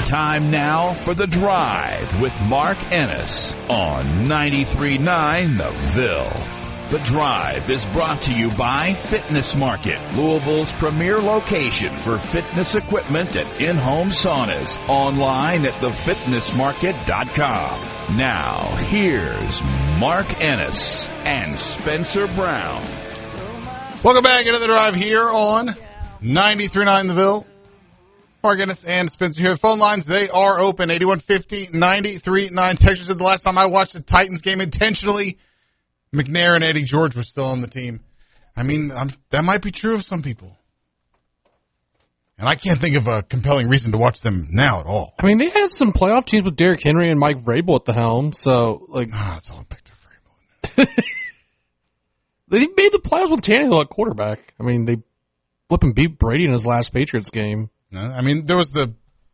Time now for The Drive with Mark Ennis on 93.9 The Ville. The Drive is brought to you by Fitness Market, Louisville's premier location for fitness equipment and in-home saunas. Online at thefitnessmarket.com. Now, here's Mark Ennis and Spencer Brown. Welcome back into The Drive here on 93.9 The Ville. Mark Ennis and Spencer here. Phone lines, they are open. 8150-93.9. Texas said the last time I watched the Titans game intentionally, McNair and Eddie George were still on the team. I mean, that might be true of some people. And I can't think of a compelling reason to watch them now at all. I mean, they had some playoff teams with Derrick Henry and Mike Vrabel at the helm, so, like... it's all Victor Vrabel. They made the playoffs with Tannehill at quarterback. I mean, they flipping beat Brady in his last Patriots game. I mean, there was the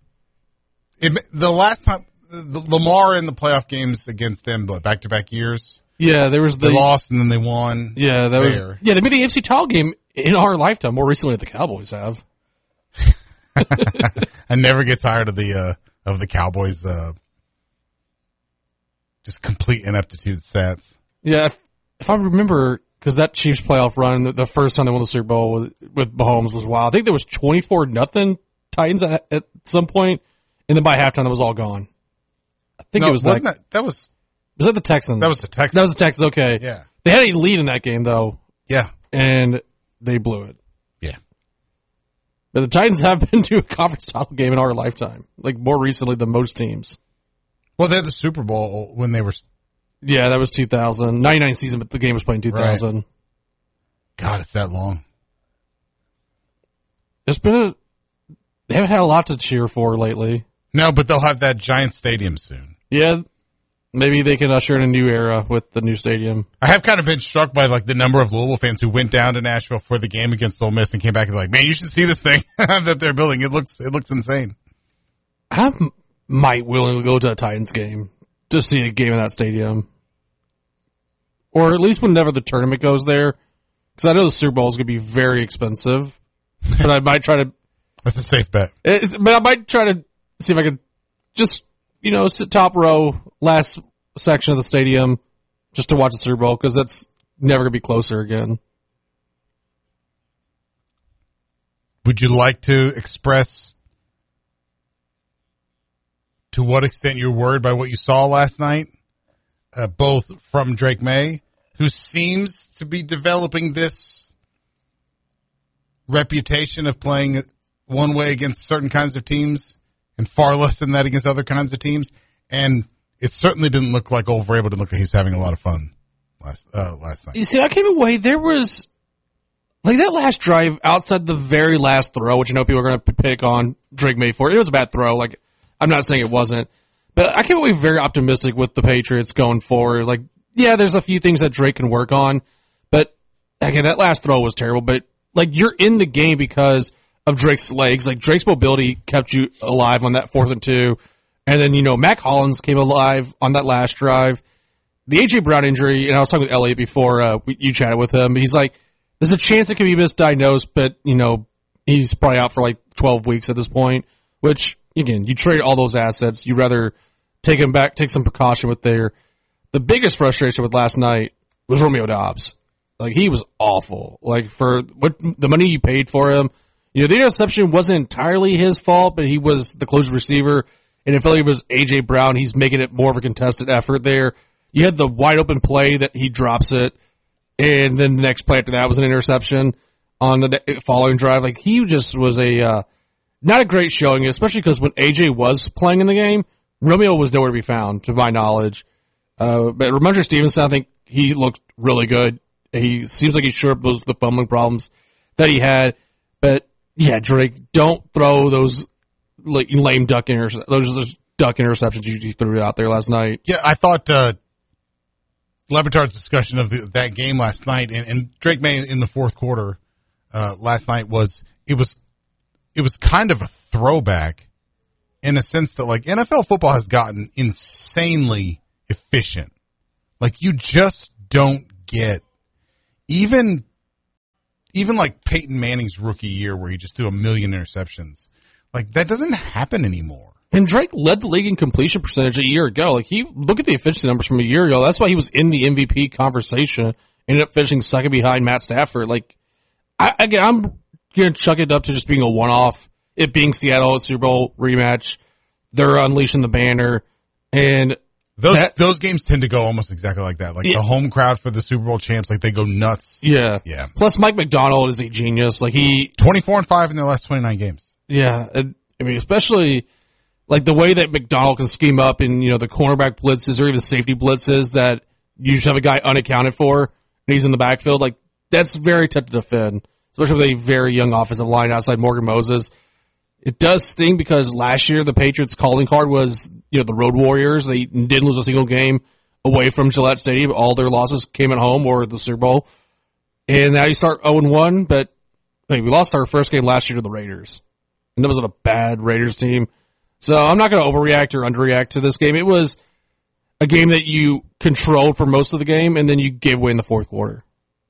last time Lamar in the playoff games against them, back-to-back years. Yeah, there was they lost and then they won. Yeah, they made the AFC title game in our lifetime more recently than the Cowboys have. I never get tired of the Cowboys just complete ineptitude stats. Yeah, if I remember, because that Chiefs playoff run, the first time they won the Super Bowl with Mahomes was wild. I think there was 24-0 Titans at some point, and then by halftime, that was all gone. I think it was that was that the Texans? That was the Texans. That was the Texans, okay. Yeah. They had a lead in that game, though. Yeah. And they blew it. Yeah. But the Titans have been to a conference title game in our lifetime, like more recently than most teams. Well, they had the Super Bowl when they were... Yeah, that was 2000. 99 season, but the game was played in 2000. Right. God, it's that long. They haven't had a lot to cheer for lately. No, but they'll have that giant stadium soon. Yeah, maybe they can usher in a new era with the new stadium. I have kind of been struck by the number of Louisville fans who went down to Nashville for the game against Ole Miss and came back and like, man, you should see this thing that they're building. It looks insane. I might willingly go to a Titans game to see a game in that stadium, or at least whenever the tournament goes there, because I know the Super Bowl is going to be very expensive. But I might try to. That's a safe bet. But I might try to see if I could just, sit top row, last section of the stadium, just to watch the Super Bowl, because that's never going to be closer again. Would you like to express to what extent you're worried by what you saw last night, both from Drake May, who seems to be developing this reputation of playing one way against certain kinds of teams and far less than that against other kinds of teams. And it certainly didn't look like old Vrabel. Didn't look like he was having a lot of fun last night. You see, I came away, there was, that last drive outside the very last throw, which people are going to pick on Drake May for. It was a bad throw. I'm not saying it wasn't. But I came away very optimistic with the Patriots going forward. There's a few things that Drake can work on. But, again, that last throw was terrible. But, you're in the game because of Drake's legs. Drake's mobility kept you alive on that 4th and 2. And then, Mac Hollins came alive on that last drive. The A.J. Brown injury, and I was talking with Elliot before you chatted with him. He's like, there's a chance it could be misdiagnosed, but, he's probably out for 12 weeks at this point, which, again, you trade all those assets. You'd rather take him back, take some precaution with there. The biggest frustration with last night was Romeo Doubs. He was awful. For what the money you paid for him, the interception wasn't entirely his fault, but he was the closest receiver. And it felt like it was A.J. Brown. He's making it more of a contested effort there. You had the wide open play that he drops it, and then the next play after that was an interception on the following drive. He just was not a great showing, especially because when A.J. was playing in the game, Romeo was nowhere to be found, to my knowledge. But Ramondre Stevenson, I think he looked really good. He seems like he sure up the fumbling problems that he had. But, yeah, Drake, don't throw those lame duck interceptions. Those duck interceptions you threw out there last night. Yeah, I thought Lebertard's discussion of that game last night and Drake May in the fourth quarter last night was kind of a throwback in a sense that NFL football has gotten insanely efficient. You just don't get even Peyton Manning's rookie year where he just threw 1 million interceptions. That doesn't happen anymore. And Drake led the league in completion percentage a year ago. Like, look at the efficiency numbers from a year ago. That's why he was in the MVP conversation. Ended up finishing second behind Matt Stafford. Like, I'm going to chuck it up to just being a one-off. It being Seattle at Super Bowl rematch. They're unleashing the banner. And those games tend to go almost exactly like that. Like, the home crowd for the Super Bowl champs, like, they go nuts. Yeah. Yeah. Plus, Mike McDonald is a genius. Like, 24-5 in their last 29 games. Yeah. I mean, especially, like, the way that McDonald can scheme up in, the cornerback blitzes or even safety blitzes that you just have a guy unaccounted for and he's in the backfield. Like, that's very tough to defend, especially with a very young offensive line outside Morgan Moses. It does sting because last year the Patriots' calling card was, the Road Warriors. They didn't lose a single game away from Gillette Stadium. All their losses came at home or the Super Bowl. And now you start 0-1, but we lost our first game last year to the Raiders. And that wasn't a bad Raiders team. So I'm not going to overreact or underreact to this game. It was a game that you controlled for most of the game, and then you gave away in the fourth quarter.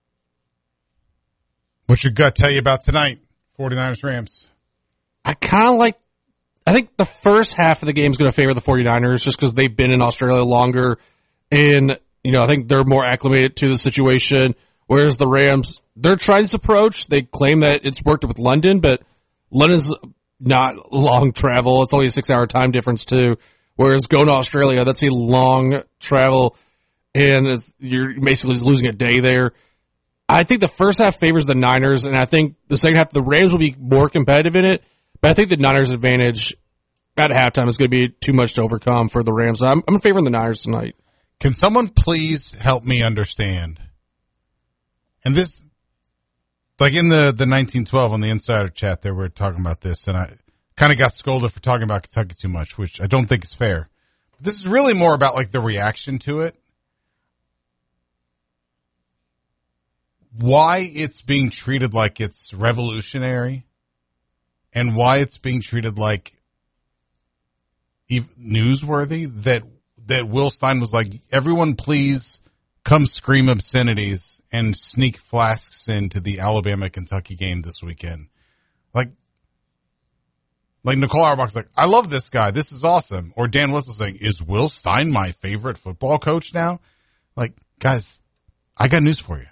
What's your gut tell you about tonight? 49ers-Rams. I think the first half of the game is going to favor the 49ers just because they've been in Australia longer. And, I think they're more acclimated to the situation. Whereas the Rams, they're trying this approach. They claim that it's worked with London, but London's not long travel. It's only a 6-hour time difference, too. Whereas going to Australia, that's a long travel, and you're basically losing a day there. I think the first half favors the Niners, and I think the second half, the Rams will be more competitive in it. But I think the Niners' advantage at halftime is going to be too much to overcome for the Rams. I'm favoring the Niners tonight. Can someone please help me understand? And this, like in the 1912 on the Insider chat, they were talking about this, and I kind of got scolded for talking about Kentucky too much, which I don't think is fair. But this is really more about like the reaction to it. Why it's being treated like it's revolutionary. And why it's being treated like newsworthy that Will Stein was like, everyone please come scream obscenities and sneak flasks into the Alabama-Kentucky game this weekend. Like Nicole Auerbach's like, I love this guy. This is awesome. Or Dan Whistle saying, is Will Stein my favorite football coach now? Like, guys, I got news for you.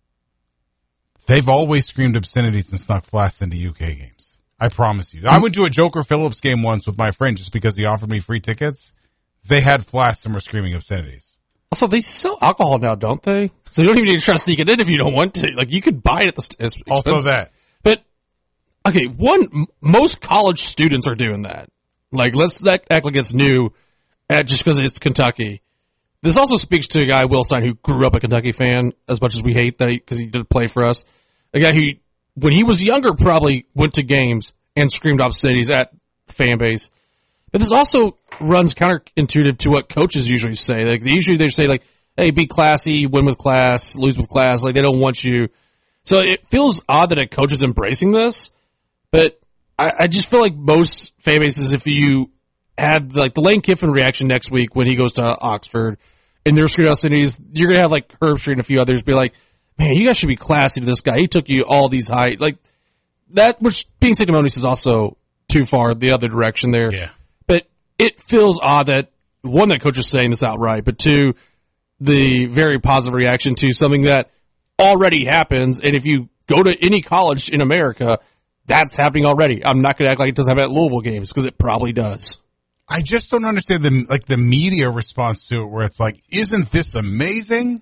They've always screamed obscenities and snuck flasks into UK games. I promise you. I went to a Joker Phillips game once with my friend just because he offered me free tickets. They had flasks and were screaming obscenities. Also, they sell alcohol now, don't they? So you don't even need to try to sneak it in if you don't want to. Like, you could buy it at the expense. Also that. But, okay, most college students are doing that. Like, let's act like it's new just because it's Kentucky. This also speaks to a guy, Will Stein, who grew up a Kentucky fan, as much as we hate that because he did play for us. A guy who, when he was younger, probably went to games and screamed obscenities at the fan base. But this also runs counterintuitive to what coaches usually say. Like, they say, like, hey, be classy, win with class, lose with class. Like, they don't want you. So it feels odd that a coach is embracing this. But I just feel like most fan bases, if you had, like, the Lane Kiffin reaction next week when he goes to Oxford and they're screaming obscenities, you're going to have, like, Herb Street and a few others be like, man, you guys should be classy to this guy. He took you all these high, like that, which being sanctimonious is also too far the other direction there. Yeah. But it feels odd that, one, that coach is saying this outright, but two, the very positive reaction to something that already happens. And if you go to any college in America, that's happening already. I'm not going to act like it doesn't happen at Louisville games because it probably does. I just don't understand the media response to it where it's like, isn't this amazing?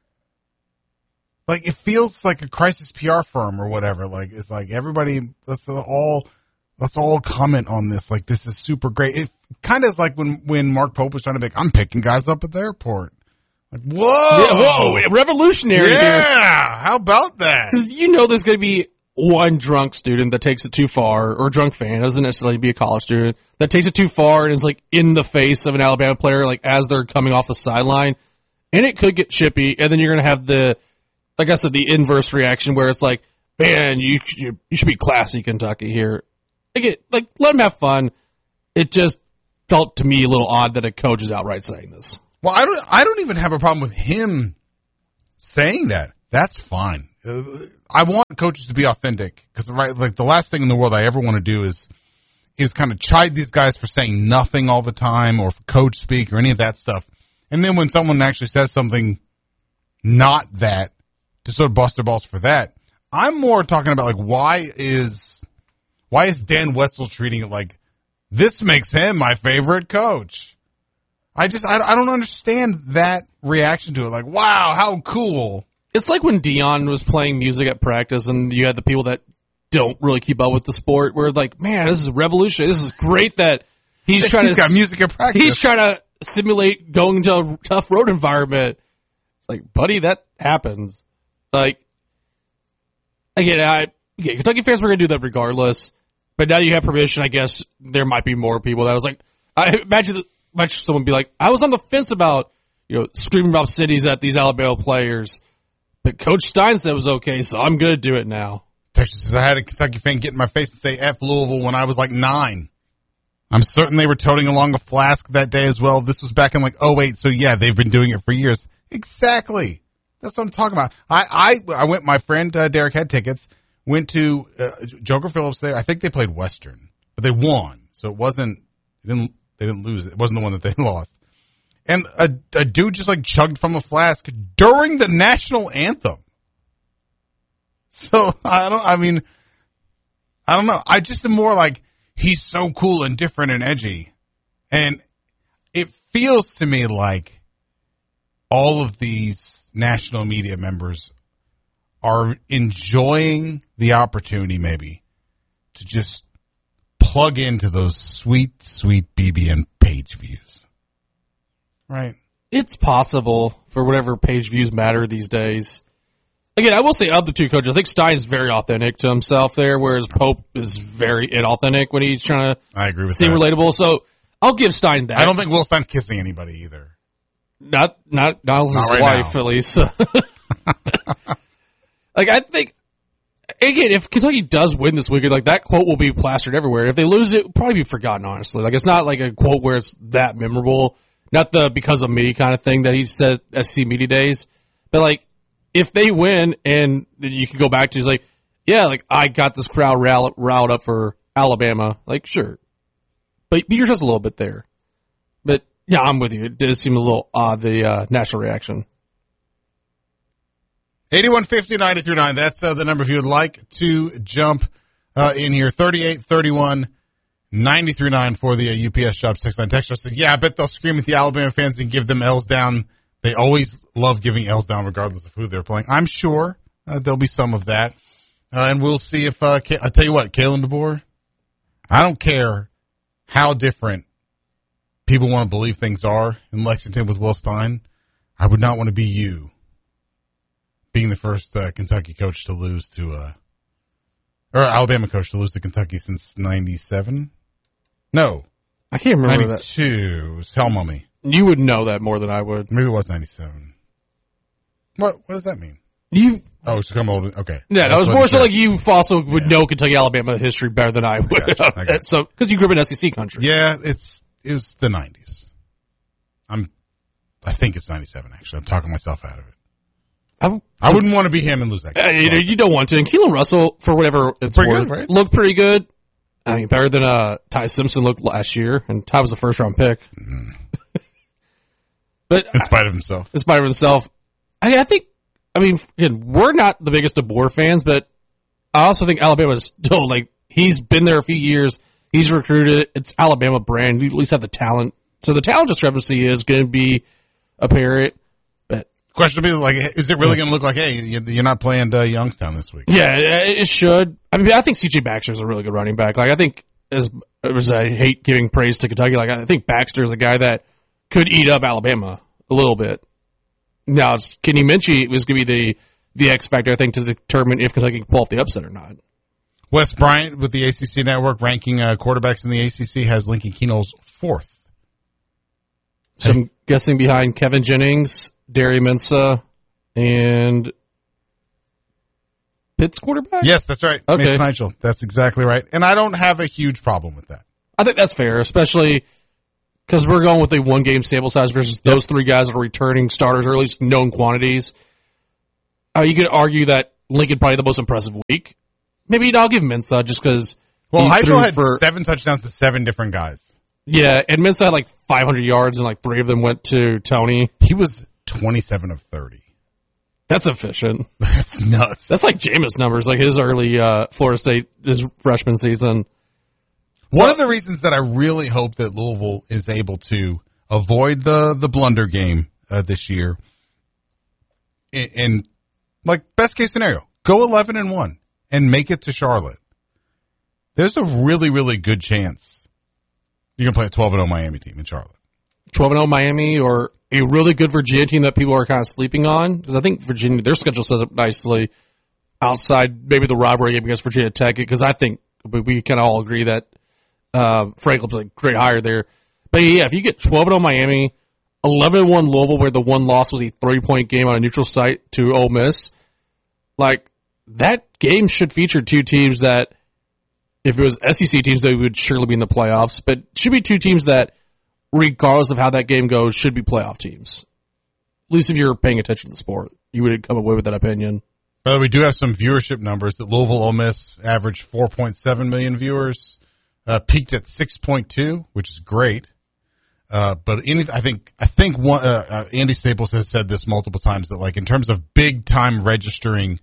Like, it feels like a crisis PR firm or whatever. Like, it's like everybody, let's all comment on this. Like, this is super great. It kind of is like when Mark Pope was trying to make, I'm picking guys up at the airport. Like, whoa! Yeah, whoa, revolutionary. Yeah, here. How about that? Because there's going to be one drunk student that takes it too far, or a drunk fan, doesn't necessarily be a college student, that takes it too far and is like in the face of an Alabama player, like as they're coming off the sideline, and it could get chippy, and then you're going to have like I said, the inverse reaction where it's like, man, you should be classy, Kentucky here. Like, let them have fun. It just felt to me a little odd that a coach is outright saying this. Well, I don't even have a problem with him saying that. That's fine. I want coaches to be authentic because, right, like the last thing in the world I ever want to do is is kind of chide these guys for saying nothing all the time or for coach speak or any of that stuff. And then when someone actually says something not that, to sort of bust their balls for that. I'm more talking about like why is Dan Wetzel treating it like this makes him my favorite coach? I don't understand that reaction to it. Like, wow, how cool. It's like when Dion was playing music at practice and you had the people that don't really keep up with the sport. We're like, man, this is revolutionary. This is great that he's got music at practice. He's trying to simulate going to a tough road environment. It's like, buddy, that happens. Like, again, Kentucky fans were going to do that regardless. But now you have permission. I guess there might be more people that was like, I imagine someone be like, I was on the fence about, screaming about cities at these Alabama players, but Coach Stein said it was okay, so I'm going to do it now. Texas says, I had a Kentucky fan get in my face and say F Louisville when I was like 9. I'm certain they were toting along a flask that day as well. This was back in like 2008, so yeah, they've been doing it for years. Exactly. That's what I'm talking about. I went, my friend Derek had tickets, went to Joker Phillips there. I think they played Western, but they won. So it wasn't, they didn't lose. It wasn't the one that they lost. And a dude just like chugged from a flask during the national anthem. So I don't know. I just am more like, he's so cool and different and edgy. And it feels to me like all of these national media members are enjoying the opportunity maybe to just plug into those sweet, sweet BBN page views. Right. It's possible for whatever page views matter these days. Again, I will say of the two coaches, I think Stein's very authentic to himself there, whereas Pope is very inauthentic when he's trying to seem relatable. So I'll give Stein that. I don't think Will Stein's kissing anybody either. Not his right wife, now. At least. Like, I think, again, if Kentucky does win this weekend, like, that quote will be plastered everywhere. If they lose, it will probably be forgotten, honestly. Like, it's not like a quote where it's that memorable. Not the because of me kind of thing that he said at SC Media Days. But, like, if they win and then you can go back to, he's like, yeah, like, I got this crowd riled up for Alabama. Like, sure. But beat your chest a little bit there. But, yeah, I'm with you. It does seem a little odd, the national reaction. 8150-939. That's the number if you would like to jump in here. 3831-939 for the UPS Job 69 text. Says, yeah, I bet they'll scream at the Alabama fans and give them L's down. They always love giving L's down regardless of who they're playing. I'm sure there'll be some of that. And we'll see if, I'll tell you what, Kalen DeBoer, I don't care how different people want to believe things are in Lexington with Will Stein. I would not want to be you being the first Kentucky coach to lose to, or Alabama coach to lose to Kentucky since 97? No. I can't remember 92. It was Hell Mummy. You would know that more than I would. Maybe it was 97. What does that mean? Oh, it's come old. Okay. Yeah, no, it was more so like you also would know Kentucky Alabama history better than I would. I gotcha. So, because you grew up in SEC country. Yeah, it was the 90s. I think it's 97, actually. I'm talking myself out of it. I wouldn't want to be him and lose that game. You don't want to. And Keelan Russell, for whatever it's worth, right? Looked pretty good. I mean, better than Ty Simpson looked last year, and Ty was a first-round pick. Mm-hmm. But in spite of himself. I think, again, we're not the biggest DeBoer fans, but I also think Alabama is still, like, he's been there a few years. He's recruited. It's Alabama brand. You at least have the talent. So the talent discrepancy is going to be apparent. Question to be like, is it really going to look like, hey, you're not playing Youngstown this week? Yeah, it should. I think C.J. Baxter is a really good running back. Like, I think as I hate giving praise to Kentucky, like, I think Baxter is a guy that could eat up Alabama a little bit. Now, Kenny Minchie was going to be the X factor, I think, to determine if Kentucky can pull off the upset or not. Wes Bryant with the ACC Network ranking quarterbacks in the ACC has Lincoln Keno's 4th. So I'm guessing behind Kevin Jennings, Darius Mensah, and Pitt's quarterback? Yes, that's right. Okay. Mason Eichel. That's exactly right. And I don't have a huge problem with that. I think that's fair, especially because we're going with a one-game sample size versus those three guys that are returning starters, or at least known quantities. You could argue that Lincoln probably the most impressive week. Maybe I'll give Mensah just because Well, He threw Heidel had for 7 touchdowns to 7 different guys. yeah, and Mensa had like 500 yards, and like 3 of them went to Tony. He was 27 of 30. That's efficient. That's nuts. That's like Jameis numbers, like his early Florida State, his freshman season. One of the reasons that I really hope that Louisville is able to avoid the blunder game this year, and like best case scenario, go 11-1 and make it to Charlotte. There's a really, really good chance you can play a 12-0 Miami team in Charlotte. 12-0 Miami, or a really good Virginia team that people are kind of sleeping on, because I think Virginia, their schedule sets up nicely outside maybe the rivalry game against Virginia Tech, because I think we kind of all agree that Franklin's a great hire there. But yeah, if you get 12-0 Miami, 11-1 Louisville, where the one loss was a 3-point game on a neutral site to Ole Miss, like that game should feature 2 teams that, if it was SEC teams, they would surely be in the playoffs, but it should be 2 teams that, regardless of how that game goes, should be playoff teams. At least if you're paying attention to the sport, you would come away with that opinion. Well, we do have some viewership numbers that Louisville Ole Miss averaged 4.7 million viewers, peaked at 6.2, which is great. But I think one, Andy Staples has said this multiple times, that like in terms of big time registering,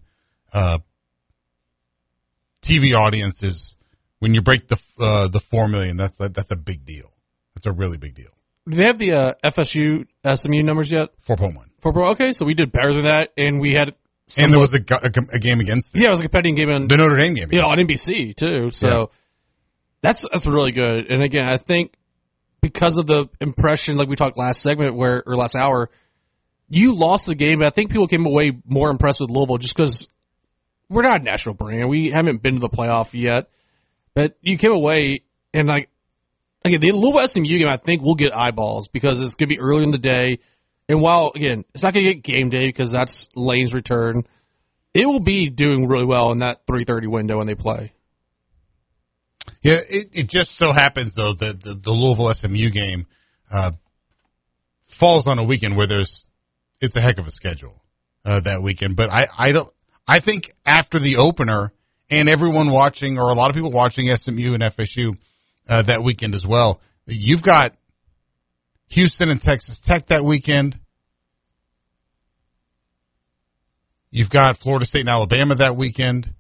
TV audiences, when you break the 4 million, that's a big deal. That's a really big deal. Do they have the FSU SMU numbers yet? 4.1. 4.1. Okay, so we did better than that, and we had And there was a game against them. Yeah, it was a competing game on The Notre Dame game. on NBC too. So that's really good. And again, I think because of the impression, like we talked last segment or last hour, you lost the game, but I think people came away more impressed with Louisville just because we're not a national brand. We haven't been to the playoff yet, but you came away and like, again, the Louisville SMU game, I think will get eyeballs because it's going to be early in the day. And while, again, it's not going to get game day because that's Lane's return, it will be doing really well in that 3:30 window when they play. Yeah, it just so happens, though, that the Louisville SMU game falls on a weekend where it's a heck of a schedule that weekend. But I think after the opener and everyone watching, or a lot of people watching SMU and FSU that weekend as well, you've got Houston and Texas Tech that weekend. You've got Florida State and Alabama that weekend.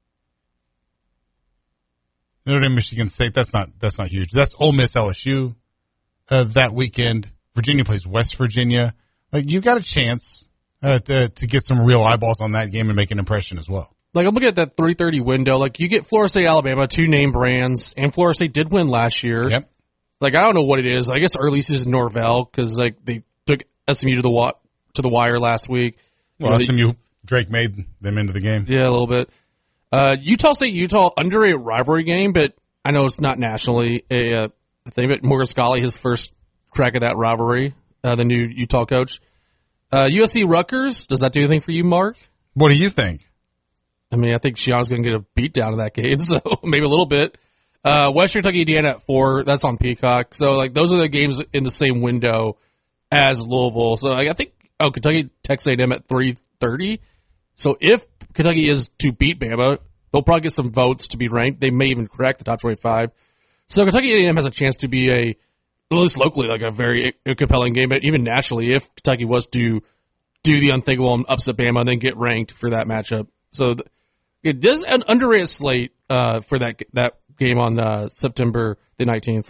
Notre Dame, Michigan State, that's not huge. That's Ole Miss, LSU that weekend. Virginia plays West Virginia. Like, you've got a chance to get some real eyeballs on that game and make an impression as well. Like, I'm looking at that 3:30 window. Like, you get Florida State, Alabama, 2 name brands, and Florida State did win last year. Yep. Like, I don't know what it is. I guess early season Norvell, because like they took SMU to the wire last week. Well, SMU, Drake made them into the game. Yeah, a little bit. Utah State, Utah, underrated rivalry game, but I know it's not nationally a thing. But Morgan Scally, his first crack at that rivalry, the new Utah coach. USC Rutgers, does that do anything for you, Mark? What do you think? I mean, I think Shiana's going to get a beat down in that game, so maybe a little bit. Western Kentucky, Indiana at 4. That's on Peacock. So, like, those are the games in the same window as Louisville. So, like, I think Kentucky, Texas A&M at 3:30. So, if Kentucky is to beat Bama, they'll probably get some votes to be ranked. They may even crack the top 25. So, Kentucky A&M has a chance to be at least locally, like a very compelling game. But even nationally, if Kentucky was to do the unthinkable and upset Bama and then get ranked for that matchup. So, it is an underrated slate for that game on September the 19th.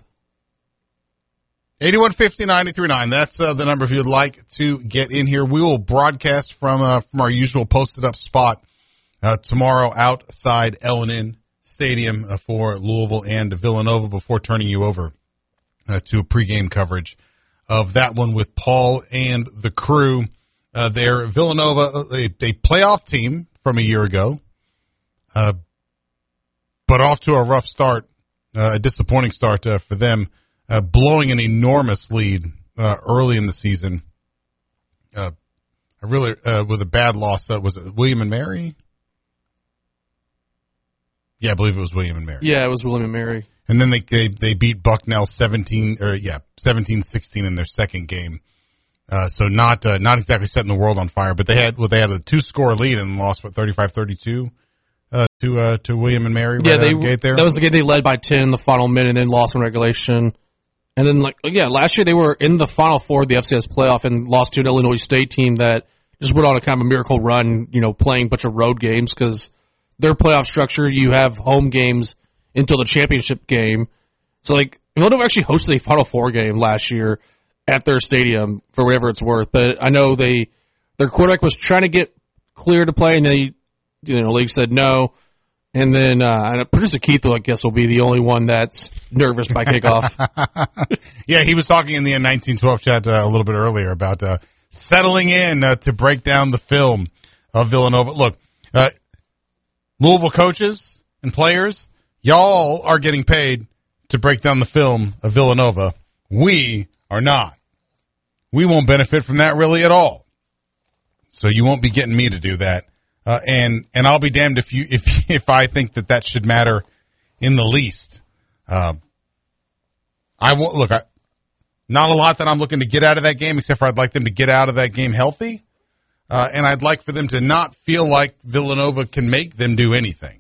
8150-939. That's the number if you'd like to get in here. We will broadcast from our usual posted up spot tomorrow outside L&N Stadium for Louisville and Villanova before turning you over to a pregame coverage of that one with Paul and the crew. They're Villanova, a playoff team from a year ago, but off to a rough start, a disappointing start for them. Blowing an enormous lead early in the season. With a bad loss. Was it William and Mary? Yeah, I believe it was William and Mary. Yeah, it was William and Mary. And then they beat Bucknell 17-16 in their second game. So not exactly setting the world on fire, but they had a 2-score lead and lost 35-32 to William and Mary. Yeah, right out of the gate there. That was the game they led by 10 in the final minute and then lost in regulation. And then, last year they were in the Final Four of the FCS playoff and lost to an Illinois State team that just went on a kind of a miracle run, playing a bunch of road games because their playoff structure, you have home games until the championship game. So, Villanova actually hosted a Final Four game last year at their stadium for whatever it's worth. But I know their quarterback was trying to get clear to play, and they, league said no. And then producer Keith, I guess, will be the only one that's nervous by kickoff. Yeah, he was talking in the 1912 chat a little bit earlier about settling in to break down the film of Villanova. Look, Louisville coaches and players, y'all are getting paid to break down the film of Villanova. We are not. We won't benefit from that really at all. So you won't be getting me to do that. And I'll be damned if I think that should matter in the least. I won't look. Not a lot that I'm looking to get out of that game, except for I'd like them to get out of that game healthy, and I'd like for them to not feel like Villanova can make them do anything.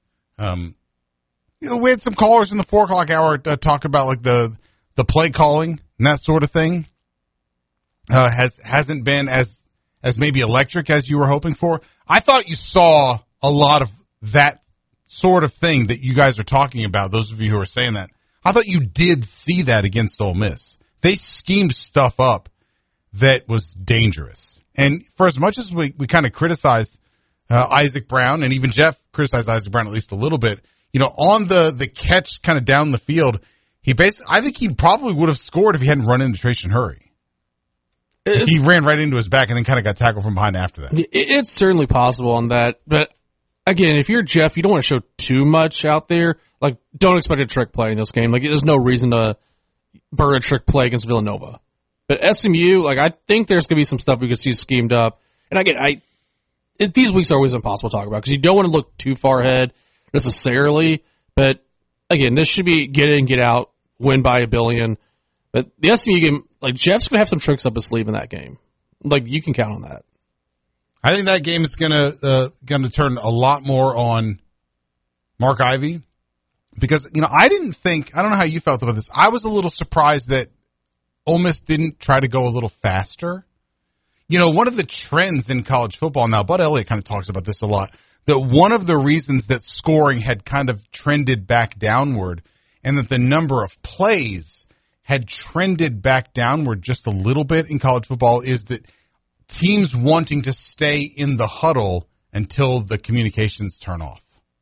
We had some callers in the 4 o'clock hour talk about the play calling and that sort of thing. Hasn't been as maybe electric as you were hoping for. I thought you saw a lot of that sort of thing that you guys are talking about, those of you who are saying that. I thought you did see that against Ole Miss. They schemed stuff up that was dangerous. And for as much as we kind of criticized Isaac Brown, and even Jeff criticized Isaac Brown at least a little bit, on the catch kind of down the field, I think he probably would have scored if he hadn't run into Trajan Hurry. He ran right into his back and then kind of got tackled from behind after that. It's certainly possible on that. But, again, if you're Jeff, you don't want to show too much out there. Don't expect a trick play in this game. There's no reason to burn a trick play against Villanova. But SMU, I think there's going to be some stuff we could see schemed up. And, again, these weeks are always impossible to talk about because you don't want to look too far ahead necessarily. But, again, this should be get in, get out, win by a billion. But the SMU game, Jeff's going to have some tricks up his sleeve in that game. You can count on that. I think that game is going to turn a lot more on Mark Ivey because, I don't know how you felt about this. I was a little surprised that Ole Miss didn't try to go a little faster. One of the trends in college football now, Bud Elliott kind of talks about this a lot, that one of the reasons that scoring had kind of trended back downward and that the number of plays had trended back downward just a little bit in college football is that teams wanting to stay in the huddle until the communications turn off.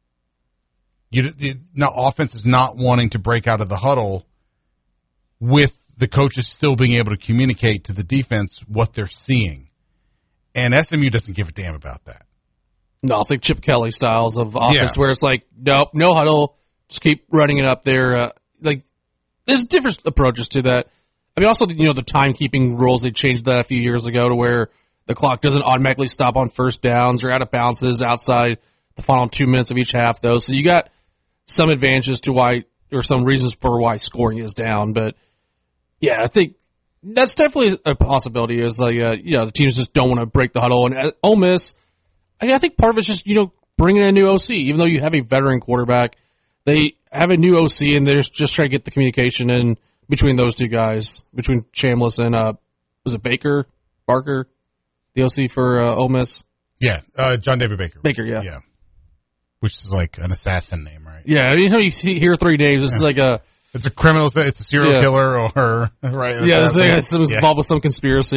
Now, offense is not wanting to break out of the huddle with the coaches still being able to communicate to the defense what they're seeing. And SMU doesn't give a damn about that. No, it's like Chip Kelly styles of offense where it's nope, no huddle, just keep running it up there. There's different approaches to that. I mean, also, the timekeeping rules, they changed that a few years ago to where the clock doesn't automatically stop on first downs or out of bounces outside the final 2 minutes of each half, though. So you got some advantages to why, or some reasons for why scoring is down. But, yeah, I think that's definitely a possibility is, the teams just don't want to break the huddle. And at Ole Miss, I think part of it's just, bringing in a new OC. Even though you have a veteran quarterback, they have a new OC, and they're just trying to get the communication in between those two guys, between Chambliss and, was it Barker, the OC for Ole Miss? Yeah, John David Baker. Baker, yeah. Yeah. Which is like an assassin name, right? Yeah, you hear 3 names, it's like a... It's a criminal, it's a serial killer or, right? Yeah, it's involved with some conspiracy.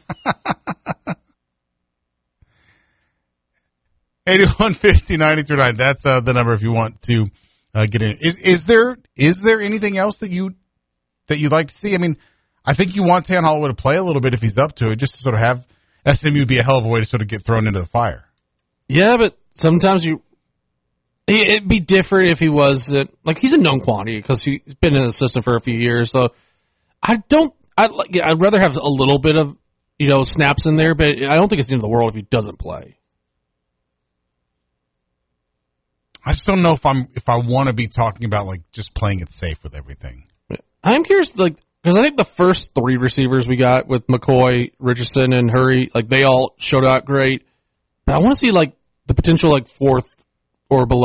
8150-939. That's the number if you want to get in. Is there anything else that you'd like to see? I mean, I think you want Tan Holloway to play a little bit if he's up to it, just to sort of have SMU be a hell of a way to sort of get thrown into the fire. Yeah, but sometimes it'd be different if he wasn't, he's a known quantity because he's been in the system for a few years. So I'd rather have a little bit of, snaps in there, but I don't think it's the end of the world if he doesn't play. I just don't know if I want to be talking about just playing it safe with everything. I'm curious, because I think the first 3 receivers we got with McCoy, Richardson, and Hurry, they all showed out great. But I want to see the potential 4th or below.